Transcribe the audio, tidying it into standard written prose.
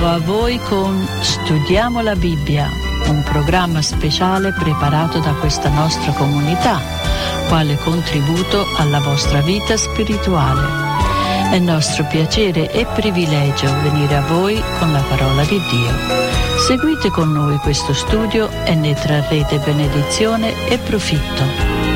Ciao a voi con Studiamo la Bibbia, un programma speciale preparato da questa nostra comunità, quale contributo alla vostra vita spirituale. È nostro piacere e privilegio venire a voi con la parola di Dio. Seguite con noi questo studio e ne trarrete benedizione e profitto.